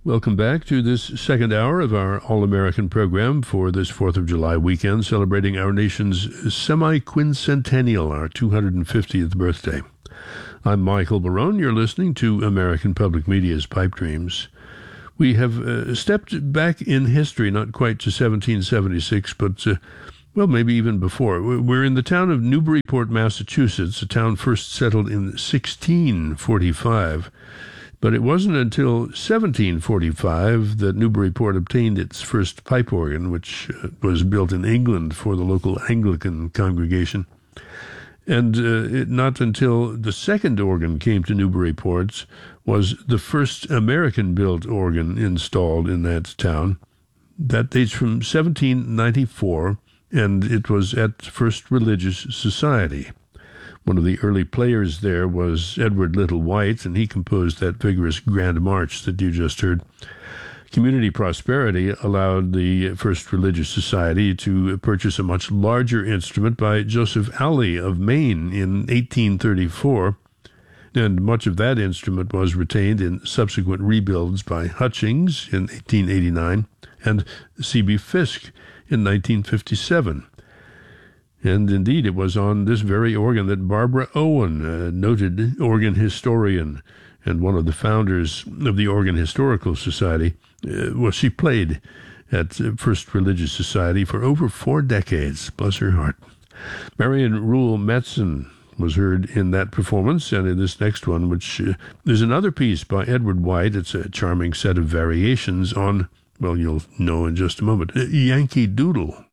Welcome back to this second hour of our All-American program for this 4th of July weekend, celebrating our nation's semi-quincentennial, our 250th birthday. I'm Michael Barone. You're listening to American Public Media's Pipe Dreams. We have stepped back in history, not quite to 1776, but, maybe even before. We're in the town of Newburyport, Massachusetts, a town first settled in 1645. But it wasn't until 1745 that Newburyport obtained its first pipe organ, which was built in England for the local Anglican congregation. And not until the second organ came to Newburyport was the first American-built organ installed in that town. That dates from 1794, and it was at First Religious Society. One of the early players there was Edward Little White, and he composed that vigorous Grand March that you just heard. Community prosperity allowed the First Religious Society to purchase a much larger instrument by Joseph Alley of Maine in 1834, and much of that instrument was retained in subsequent rebuilds by Hutchings in 1889 and C.B. Fisk in 1957. And indeed, it was on this very organ that Barbara Owen, a noted organ historian and one of the founders of the Organ Historical Society, she played at First Religious Society for over 4 decades. Bless her heart. Marion Rule Metzen was heard in that performance, and in this next one, which there's another piece by Edward White. It's a charming set of variations on, you'll know in just a moment, Yankee Doodle.